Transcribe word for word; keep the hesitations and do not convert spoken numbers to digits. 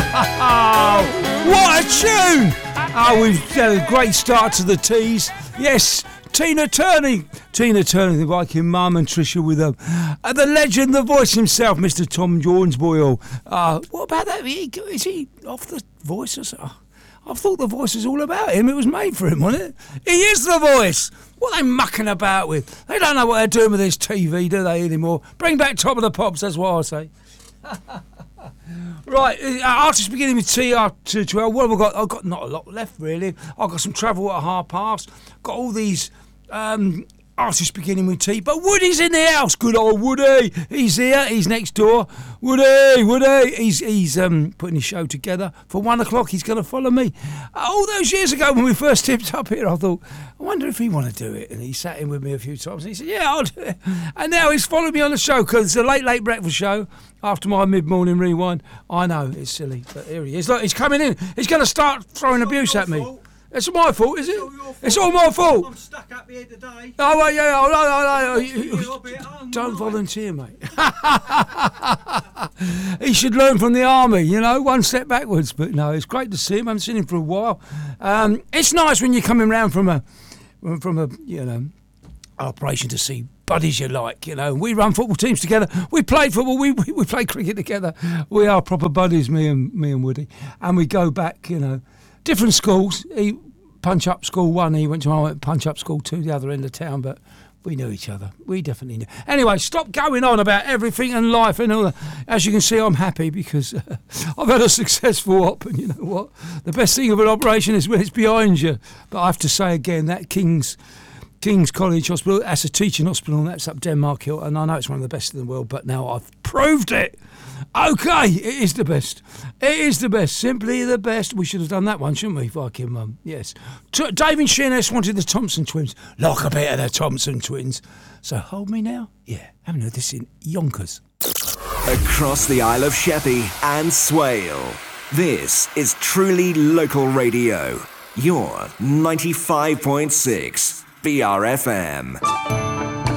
Oh, what a tune! Oh, we've had a great start to the teas. Yes, Tina Turner. Tina Turner, the Viking Mum, and Trisha with them. Uh, the legend, the voice himself, Mister Tom Jones Boyle. Uh, what about that? Is he off the voice or something? I thought the voice was all about him. It was made for him, wasn't it? He is the voice. What are they mucking about with? They don't know what they're doing with this T V, do they, anymore? Bring back Top of the Pops, that's what I say. Right, uh, artists beginning with T R two twelve. What have I got? I've got not a lot left, really. I've got some Travel at half past. Got all these um, artists beginning with T. But Woody's in the house. Good old Woody. He's here. He's next door. Woody, Woody. He's he's um, putting his show together for one o'clock. He's going to follow me. Uh, all those years ago when we first tipped up here, I thought, I wonder if he want to do it. And he sat in with me a few times. And he said, yeah, I'll do it. And now he's followed me on the show because it's a late, late breakfast show. After my mid-morning rewind, I know it's silly, but here he is. Look, he's coming in. He's going to start throwing it's abuse at me. Fault. It's my fault, is it? It's, it's all my fault. I'm stuck up here today. Oh, well, yeah, oh, no, no, no. You, you, don't volunteer, mate. He should learn from the army, you know, one step backwards. But no, it's great to see him. I haven't seen him for a while. Um, it's nice when you're coming round from a, from a, you know, operation to see buddies you like, you know. We run football teams together. We played football. We, we we play cricket together. We are proper buddies, me and me and Woody. And we go back, you know, different schools. He punch up school one. He went to I went punch up school two, the other end of town. But we knew each other. We definitely knew. Anyway, stop going on about everything and life and all that. As you can see, I'm happy because uh, I've had a successful op. And you know what? The best thing of an operation is when it's behind you. But I have to say again, that King's. King's College Hospital, that's a teaching hospital, and that's up Denmark Hill, and I know it's one of the best in the world, but now I've proved it. Okay, it is the best. It is the best, simply the best. We should have done that one, shouldn't we, Viking Mum? Yes. T- David Sheerness wanted the Thompson twins. Like a bit of the Thompson twins. So hold me now? Yeah, haven't heard this in yonkers. Across the Isle of Sheppey and Swale, this is truly local radio. Your ninety-five point six B R F M.